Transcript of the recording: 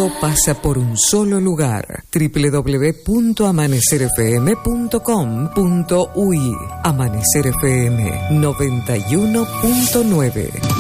Todo pasa por un solo lugar. www.amanecerfm.com.uy. Amanecer FM 91.9.